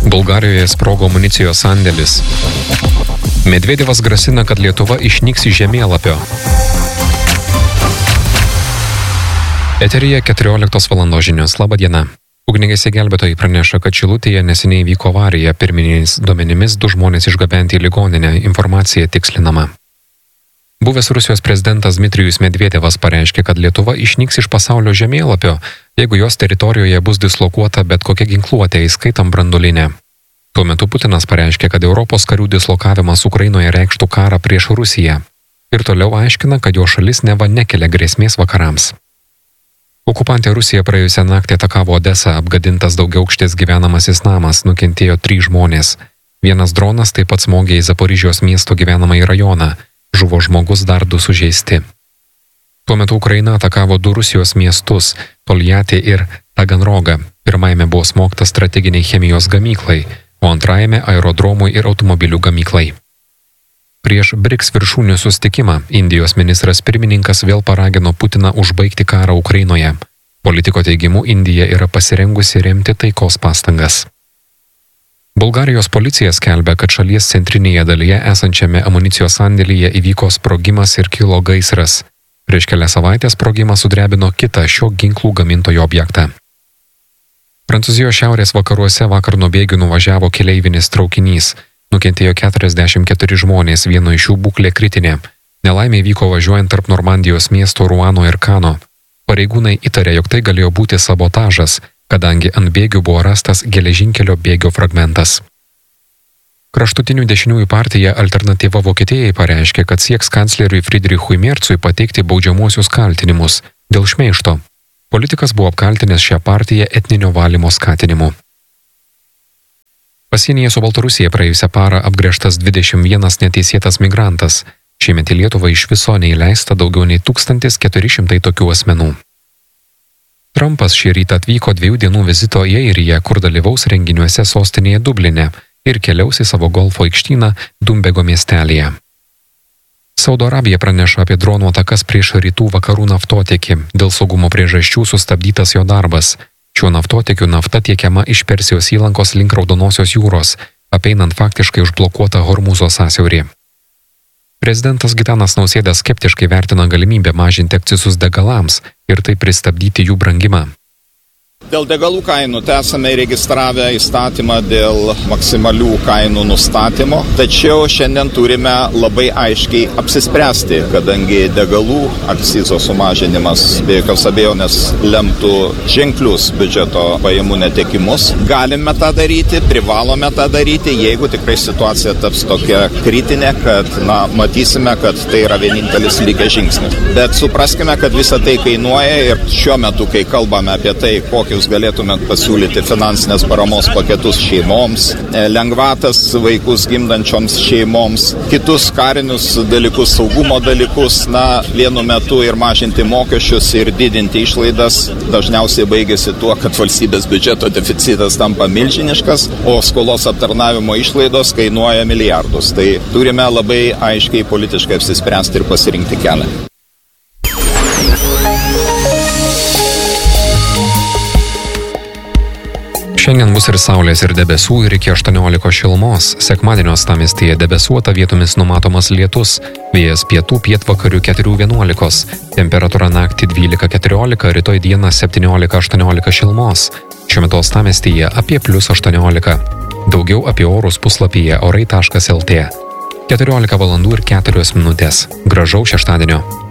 Bulgarijoje sprogo amunicijos sandėlis. Medvedevas grasina, kad Lietuva išnyks iš žemėlapio. Eteryje 14 val. Žinios. Labą dieną. Ugniagesiai gelbėtojai praneša, kad Šilutėje neseniai vyko avarija. Pirminiais duomenimis 2 žmonės išgabenti į ligoninę. Informacija tikslinama. Buvęs Rusijos prezidentas Dmitrijus Medvedevas pareiškė, kad Lietuva išnyks iš pasaulio žemėlapio, jeigu jos teritorijoje bus dislokuota bet kokia ginkluotė, įskaitant branduolinę. Tuo metu Putinas pareiškė, kad Europos karių dislokavimas Ukrainoje reikštų karą prieš Rusiją. Ir toliau aiškina, kad jo šalis neva nekelia grėsmės vakarams. Okupantė Rusija praėjusią naktį atakavo Odesą, apgadintas daugiaaukštis gyvenamasis namas, nukentėjo 3 žmonės. Vienas dronas taip pat smogė į Zaporižijos miesto gyvenamąjį rajoną. Žuvo žmogus, dar 2 sužeisti. Tuo metu Ukraina atakavo 2 Rusijos miestus – Toljatį ir Taganrogą. Pirmajame buvo smogta strateginiai chemijos gamyklai, o antrajame aerodromui ir automobilių gamyklai. Prieš BRICS viršūnių susitikimą Indijos ministras pirmininkas vėl paragino Putiną užbaigti karą Ukrainoje. Politiko teigimu, Indija yra pasirengusi remti taikos pastangas. Bulgarijos policija skelbia, kad šalies centrinėje dalyje esančiame amunicijos sandėlyje įvyko sprogimas ir kilo gaisras. Prieš kelias savaitės sprogimas sudrebino kitą šio ginklų gamintojo objektą. Prancūzijos šiaurės vakaruose vakar nuo bėgių nuvažiavo keleivinis traukinys. Nukentėjo 44 žmonės, vieno iš jų būklė kritinė. Nelaimė įvyko važiuojant tarp Normandijos miesto Ruano ir Kano. Pareigūnai įtarė, jog tai galėjo būti sabotažas, kadangi ant bėgių buvo rastas geležinkelio bėgio fragmentas. Kraštutinių dešiniųjų partija Alternatyva Vokietijai pareiškė, kad sieks kancleriui Friedrichui Merzui pateikti baudžiamuosius kaltinimus dėl šmeižto. Politikas buvo apkaltinęs šią partiją etninio valymo skatinimu. Pasienyje su Baltarusija praėjusią parą apgręžtas 21 neteisėtas migrantas. Šiemet į Lietuvą iš viso neįleista daugiau nei 1400 tokių asmenų. Trumpas šį rytą atvyko 2 dienų vizito į Airiją, kur dalyvaus renginiuose sostinėje Dubline ir keliaus į savo golfo aikštyną Dumbego miestelyje. Saudo Arabija praneša apie dronų atakas prieš rytų vakarų naftotiekį. Dėl saugumo priežasčių sustabdytas jo darbas. Šiuo naftotiekiu nafta tiekiama iš Persijos įlankos link Raudonosios jūros, apeinant faktiškai užblokuotą Hormūzo sąsiaurį. Prezidentas Gitanas Nausėda skeptiškai vertina galimybę mažinti akcizus degalams ir taip pristabdyti jų brangimą. Dėl degalų kainų esame įregistravę įstatymą dėl maksimalių kainų nustatymo, tačiau šiandien turime labai aiškiai apsispręsti, kadangi degalų akcizo sumažinimas be jokios abejonės lemtų ženklius biudžeto pajamų netekimus. Galime tą daryti, privalome tą daryti, jeigu tikrai situacija taps tokia kritinė, kad matysime, kad tai yra vienintelis likęs žingsnis. Bet supraskime, kad visa tai kainuoja ir šiuo metu, kai kalbame apie tai, kokius galėtumėt pasiūlyti finansinės paramos paketus šeimoms, lengvatas vaikus gimdančioms šeimoms, kitus karinius dalykus, saugumo dalykus, vienu metu ir mažinti mokesčius ir didinti išlaidas, dažniausiai baigėsi tuo, kad valstybės biudžeto deficitas tampa milžiniškas, o skolos aptarnavimo išlaidos kainuoja milijardus. Tai turime labai aiškiai politiškai apsispręsti ir pasirinkti kelią. Šiandien bus ir saulės, ir debesų, ir iki 18 šilumos. Sekmadienio uostamiestyje debesuota, vietomis numatomas lietus. Vėjas pietų pietvakarių 4–11. Temperatūra naktį 12–14, rytoj dieną 17–18 šilumos. Šiuo metu uostamiestyje apie +18. Daugiau apie orus puslapyje orai.lt. 14 val. ir 4 minutės. Gražaus šeštadienio.